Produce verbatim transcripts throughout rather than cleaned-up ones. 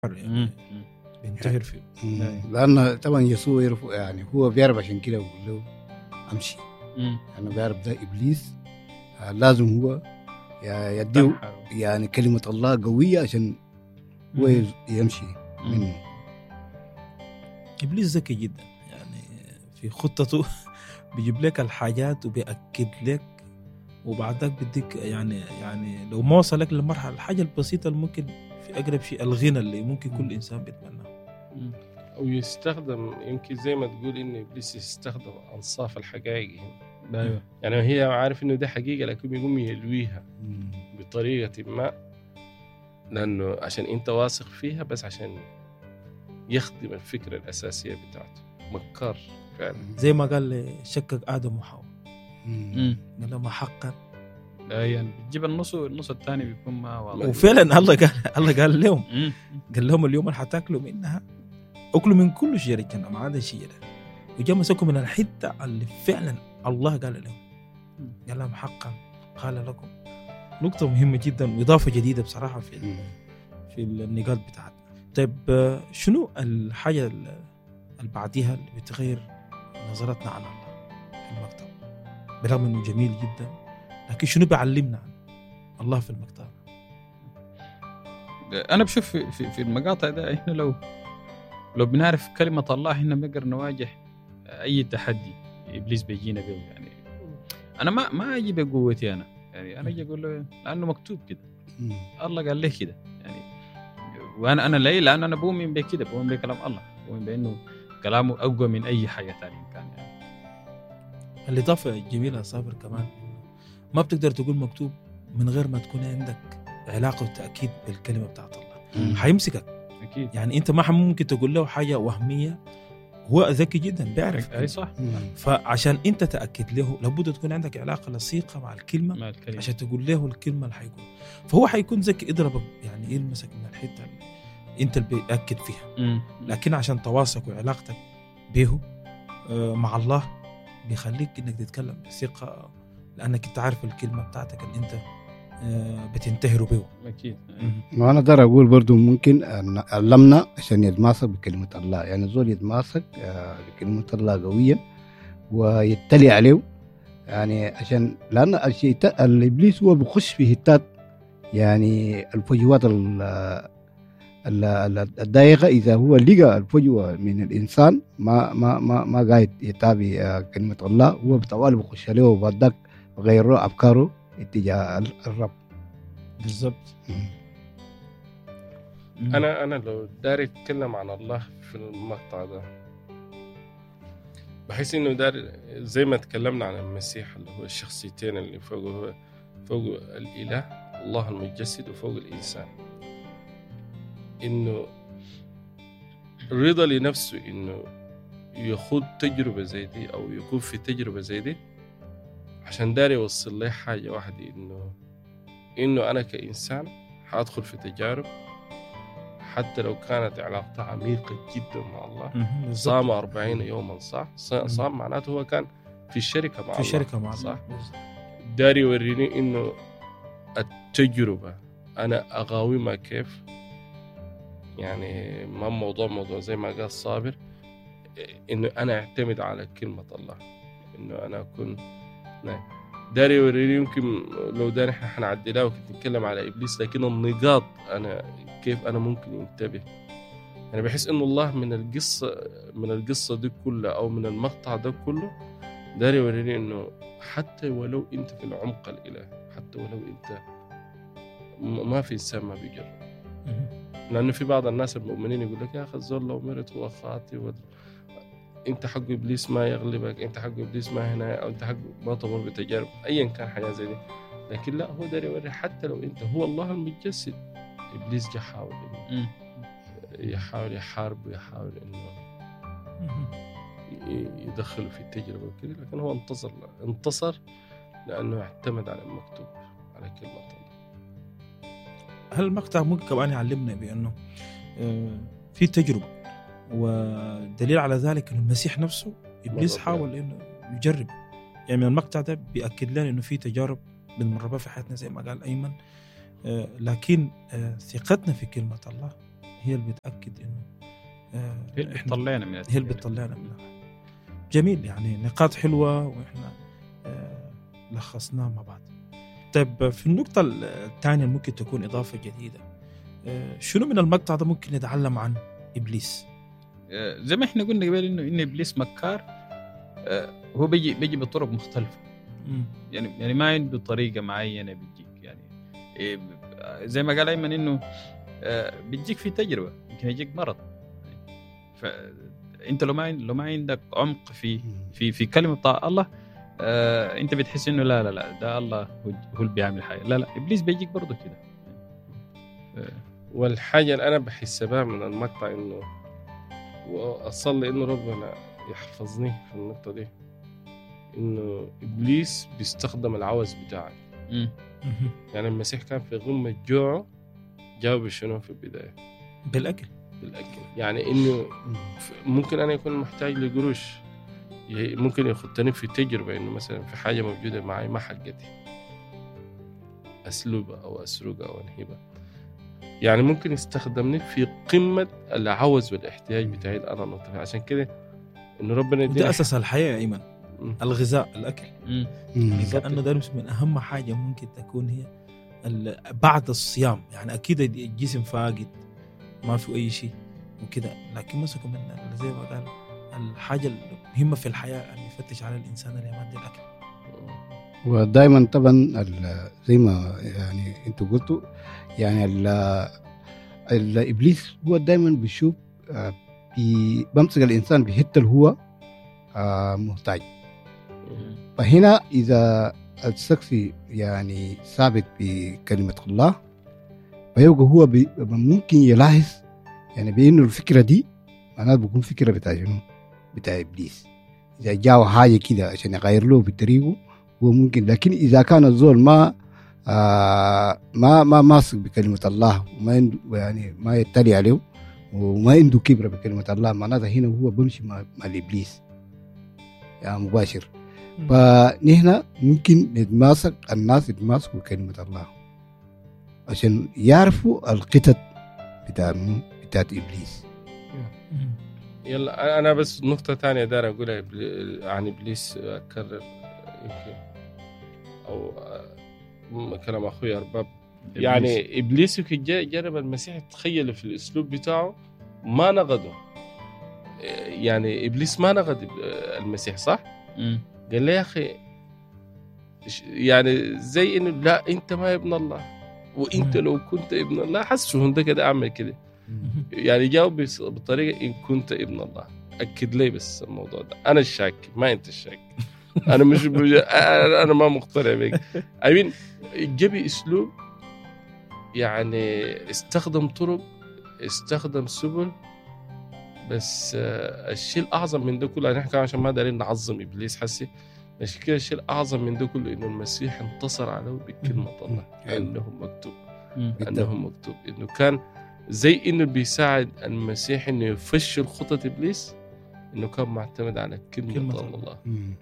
يعني بينتهر فيه. لأن طبعا يسوع يعرف يعني هو بيعرف عشان كده يقول له أمشي. مم. أنا بيعرف ده إبليس آه لازم هو يديه يعني كلمة الله قوية عشان هو يمشي منه. إبليس ذكي جدا يعني في خطته بيجيب لك الحاجات وبيأكد لك وبعدك بديك يعني يعني لو ما وصلك للمرحلة الحاجة البسيطة اللي ممكن في أقرب شيء الغنى اللي ممكن كل إنسان بيتمناه. أو يستخدم يمكن زي ما تقول إن إبليس يستخدم أنصاف الحقائق هنا. أيوة. يعني هي عارف إنه ده حقيقة لكن يقوم يلويها بطريقة ما لأنه عشان أنت واثق فيها بس عشان يخدم الفكرة الأساسية بتاعته. مكار فعلا زي ما قال شكك آدم وحواء لما حقا لا يعني بتجيب النص النص الثاني بيكون ما واضح. وفعلا الله قال الله قال لهم قال لهم اليوم اللي حتاكلوا منها أكلوا من كل شجرة الجنة ما عدا شجرة وجاء مسكوا من الحتة اللي فعلا الله قال لهم قال لهم حقا قال لكم. نقطة مهمة جدا وإضافة جديدة بصراحة في في النقاط بتاعتنا. طيب شنو الحاجة اللي بعديها اللي بتغير نظرتنا عن الله في المكتب برغم إنه جميل جدا لكن شنو بيعلمنا عن الله في المكتب؟ أنا بشوف في في, في المقاطع ده إحنا لو لو بنعرف كلمة الله إحنا بنقدر نواجه أي تحدي إبليس بيجينا به. يعني أنا ما ما أجي بقوتي أنا يعني أنا أجي أقول له لأنه مكتوب كده الله قال لي كده يعني وأنا أنا ليه لأن أنا بؤمن بكده بؤمن بكلام الله بؤمن بأنه كلامه أقوى من أي حاجة ثانية كان يعني. الإضافة الجميلة صابر كمان ما بتقدر تقول مكتوب من غير ما تكون عندك علاقة وتأكيد بالكلمة بتاعت الله. حيمسكك أكيد يعني أنت ما ممكن تقول له حاجة وهمية هو ذكي جدا بيعرف أي صح. فعشان أنت تأكد له لابد تكون عندك علاقة لصيقة مع الكلمة, مع الكلمة عشان تقول له الكلمة اللي حيقول فهو حيكون ذكي يضربك يعني يلمسك من الحتة اللي أنت اللي بيأكد فيها. م. لكن عشان تواصلك وعلاقتك به مع الله بيخليك إنك تتكلم بثقة لأنك أنت عارف الكلمة بتاعتك اللي أنت بتنتهروا به. أكيد. وأنا أقدر أقول برضو ممكن أن علمنا عشان يتماسك بكلمة الله يعني زول يتماسك بكلمة الله قويا ويتلي عليه يعني عشان لأن الشيء الإبليس هو بخش في هتات يعني الفجوات الضيقة إذا هو لقى الفجوة من الإنسان ما ما ما ما قاعد يتابع كلمة الله هو بطوال بخش عليه وبعدك غيره أفكاره اتجاه الرب. بالضبط. أنا أنا لو داري أتكلم عن الله في المقطع ده بحس إنه داري زي ما تكلمنا عن المسيح اللي هو الشخصيتين اللي فوقه هو فوق الإله الله المتجسد وفوق الإنسان إنه رضا لنفسه إنه يخوض تجربة زي دي أو يكون في تجربة زي دي عشان داري يوصل لي حاجة واحدة إنه إنه أنا كإنسان حأدخل في تجارب حتى لو كانت علاقتها عميقة جدا مع الله. صام أربعين يوما صح صام معناته هو كان في الشركة مع في الله الشركة مع صح الله. داري يوريني إنه التجربة أنا أقاومها كيف يعني ما موضوع موضوع زي ما قال صابر إنه أنا أعتمد على كلمة الله إنه أنا أكون داري يوريني يمكن لو داري إحنا حنعدلها وكنت نتكلم على إبليس لكن النقاط أنا كيف أنا ممكن ينتبه. أنا بحس إنه الله من القصة من القصة دي كلها أو من المقطع ده كله داري يوريني إنه حتى ولو أنت في العمق الإله حتى ولو أنت ما في إنسان ما بيجرب لأنه في بعض الناس المؤمنين يقول لك يا أخي الزول لو مرت هو خاطئ و... أنت حق إبليس ما يغلبك أنت حق إبليس ما هنا أو أنت حق ما تمر بتجارب أيا كان حياة زي دي. لكن لا هو داري يوري حتى لو أنت هو الله المتجسد إبليس جا حاول إنه يحاول يحارب ويحاول إنه يدخله في التجربة وكذا لكن هو انتصر انتصر لأنه اعتمد على المكتوب على كلمة الله. هل المقطع ممكن كمان يعلمنا بأنه في تجربة ودليل على ذلك أن المسيح نفسه إبليس حاول إنه يجرب يعني من المقطع ده بيأكد لنا إنه في تجارب بنمر بها في حياتنا زي ما قال أيمن لكن ثقتنا في كلمة الله هي اللي بتاكد انه آه هي اللي بتطلعنا من هي اللي بتطلعنا منها. جميل، يعني نقاط حلوه واحنا آه لخصناها مع بعض. طيب في النقطه الثانيه ممكن تكون اضافه جديده، آه شنو من المقطع ده ممكن نتعلم عن ابليس؟ آه زي ما احنا قلنا قبل انه ان ابليس مكار، آه هو بيجي بيجي بطرق مختلفه. مم. يعني يعني ما عنده طريقه معينه بيجيك، يعني إيه زي ما قال ايمن انه آه بيجيك في تجربه، يمكن يجيك مرض. فانت لو ما لو ما عندك عمق في في في كلمه طاعة الله، آه انت بتحس انه لا لا لا ده الله هو هو اللي بيعمل حاجه. لا لا ابليس بيجيك برضه كده. آه والحاجه اللي انا بحس بها من المقطع انه واصلي انه ربنا يحفظني في النقطه دي، انه ابليس بيستخدم العوز بتاعك. م. يعني المسيح كان في غمة جوعه، جاوب شنو في البداية؟ بالاكل. بالاكل. يعني انه ممكن انا يكون محتاج لقروش، ممكن يخطني في تجربة انه مثلا في حاجة موجودة معي ما حقتي، اسلوبها او اسرقها او انهبها. يعني ممكن يستخدمني في قمة العوز والاحتياج بتاعي انا نطفي. عشان كده انه ربنا ده اساس الحياه يا ايمن، الغذاء، الاكل. م. لانه ده من اهم حاجه ممكن تكون هي بعد الصيام. يعني اكيد الجسم فاقد ما في اي شيء وكده، لكن مسكوا من زي ما قال الحاجه المهمه في الحياه ان يفتش على الانسان اللي يمد الاكل. ودائما طبعا زي ما يعني انتوا قلتوا، يعني الابليس هو دائما بيشوف بيمسك الانسان بحته اللي هو محتاج. فهنا اذا الشخص يعني ثابت بكلمه الله، فيبقى هو ممكن يلاحظ يعني بانه الفكره دي معناها بيكون فكره بتاع شنو؟ بتاع ابليس. اذا جاء حاجه كده عشان يغير له بطريقه هو ممكن. لكن اذا كان الزول ما آه ما ما ماسك بكلمه الله وما عنده يعني ما يتلي عليه وما عنده كبره بكلمه الله، معناتها هنا هو بمشي مع, مع الابليس يعني مباشر. فنحن ممكن نتماسك، الناس يتماسكوا بكلمه الله عشان يعرفوا القطط بتاع بتاعت ابليس. يلا انا بس نقطه ثانيه داير اقولها عن ابليس، اكرر يمكن او كلام اخوي ارباب. يعني ابليس يمكن جرب المسيح تخيل في الاسلوب بتاعه ما نقده. يعني ابليس ما نقد المسيح صح؟ م. قال له يا اخي يعني زي انه لا انت ما ابن الله، وانت لو كنت ابن الله حسوا هند كده اعمل كده. يعني جاوب بطريقه ان كنت ابن الله. اكد لي بس الموضوع ده، انا الشاك ما انت الشاك. انا مش بج... انا ما مقتنع بك. امين جبي اسلوب، يعني استخدم طرق، استخدم سبل، بس الشيء الاعظم من ده كله نحكي عشان ما دارين نعظم ابليس حسي. عشان كده الشيء الأعظم من ده كله إنه المسيح انتصر عليه بكلمة الله. أنه مكتوب أنه مكتوب إنه كان زي إنه بيساعد المسيح إنه يفشل خطة إبليس، إنه كان معتمد على كلمة, كلمة الله, الله.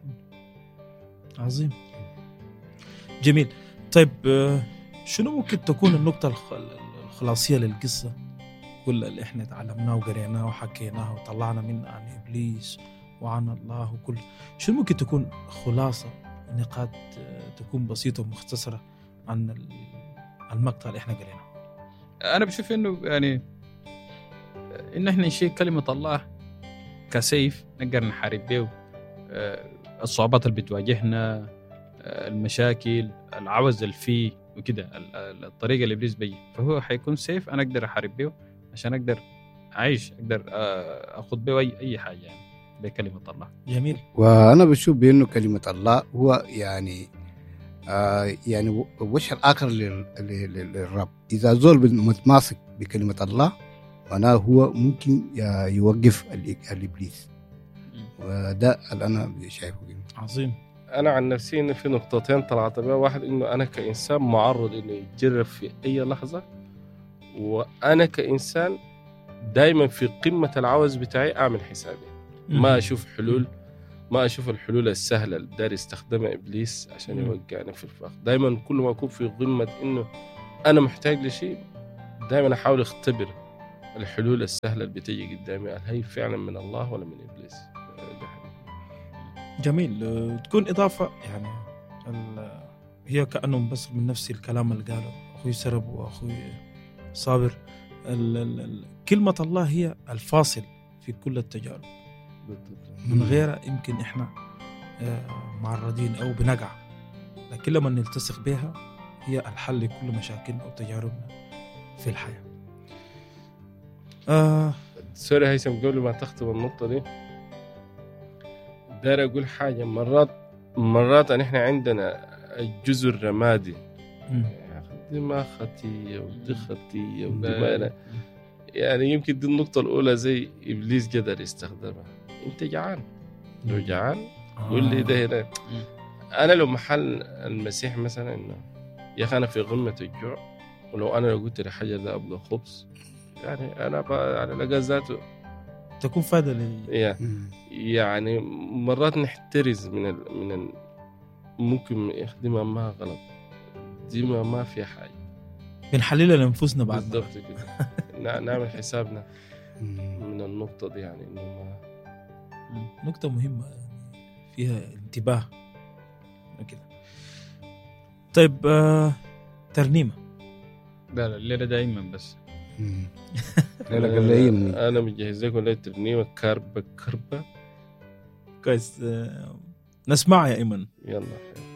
عظيم، جميل. طيب شنو ممكن تكون النقطة الخلاصية للقصة كل اللي إحنا تعلمناه وقريناه وحكيناه وطلعنا منه عن إبليس وعن الله وكل شو ممكن تكون خلاصة نقاط تكون بسيطة ومختصرة عن المقطع اللي احنا قريناه؟ أنا بشوف إنه يعني إن إحنا نشيل كلمة الله كسيف نقدر نحارب به الصعوبات اللي بتواجهنا، المشاكل، العوز اللي فيه وكده، الطريقة اللي إبليس بيه، فهو حيكون سيف أنا أقدر أحارب به عشان أقدر أعيش، أقدر أخذ به أي أي حاجة يعني بكلمة الله. جميل. وأنا بشوف بأنه كلمة الله هو يعني آه يعني وش الآخر للرب. إذا زول متماسك بكلمة الله معناه هو ممكن يوقف الإبليس، وده اللي أنا شايفه. عظيم. أنا عن نفسي إن في نقطتين طلعت بها. واحد إنه أنا كإنسان معرض إنه يتجرب في أي لحظة، وأنا كإنسان دايما في قمة العوز بتاعي أعمل حسابي، ما أشوف حلول، ما أشوف الحلول السهلة اللي داري يستخدمها إبليس عشان يوقعني في الفخ. دايما كل ما أكون في قمة إنه أنا محتاج لشيء، دايما أحاول أختبر الحلول السهلة اللي بتيجي قدامي هل هي فعلا من الله ولا من إبليس؟ جميل. آه، تكون إضافة يعني ال- هي كأنهم بس من نفس الكلام اللي قاله أخوي سرب وأخوي صابر. ال- ال- ال- كلمة الله هي الفاصل في كل التجارب، من غيرها يمكن إحنا آه، معرضين أو بنقع، لكن لما نلتصق بها هي الحل لكل مشاكلنا أو تجاربنا في الحياة. آه سوري هيثم، قبل ما تختم النقطة دي داير أقول حاجة. مرات مرات نحن عندنا الجزء الرمادي، م. دي ما خطية ودي خطية ودي ما، يعني يمكن دي النقطة الأولى زي إبليس قدر يستخدمها. أنت جعان، لو جعان قول لي ده هنا. أنا لو محل المسيح مثلا إنه يا أخي أنا في غمة الجوع، ولو أنا لو قلت لحاجة ده أبغى خبز، يعني أنا على لقى ذاته تكون فائدة لي. يعني يعني مرات نحترز من ال من ال ممكن يخدمها ما غلط، دي ما ما في حاجة بنحللها لأنفسنا بعد بالضبط كده. نعمل حسابنا من النقطة دي، يعني إنه ما نقطة مهمة فيها انتباه كده. طيب آه، ترنيمة. لا لا الليلة دائما بس لا لا قال لي أنا مجهز لكم ليلة ترنيمة كربة كربة. كويس، آه، نسمع يا إيمن. يلا.